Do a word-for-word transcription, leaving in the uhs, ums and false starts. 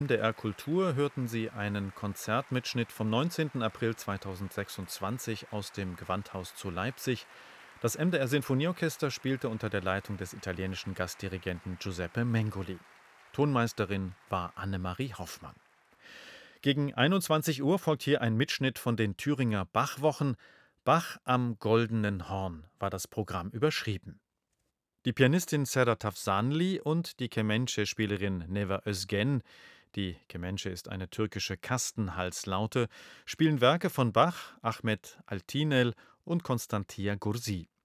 In D R Kultur hörten Sie einen Konzertmitschnitt vom neunzehnten April zweitausendsechsundzwanzig aus dem Gewandhaus zu Leipzig. Das M D R Sinfonieorchester spielte unter der Leitung des italienischen Gastdirigenten Giuseppe Mengoli. Tonmeisterin war Annemarie Hoffmann. Gegen einundzwanzig Uhr folgt hier ein Mitschnitt von den Thüringer Bachwochen. Bach am Goldenen Horn war das Programm überschrieben. Die Pianistin Serhat Tafsanli und die Kemençe-Spielerin Neva Özgen, die Kemençe ist eine türkische Kastenhalslaute, spielen Werke von Bach, Ahmet Altinel und Constantia Gursi.